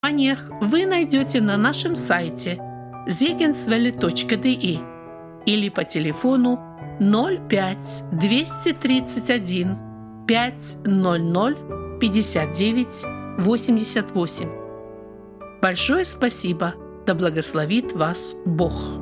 вы найдете на нашем сайте zegenswelle.de или по телефону 05 231 500 59 88. Большое спасибо! Да благословит вас Бог!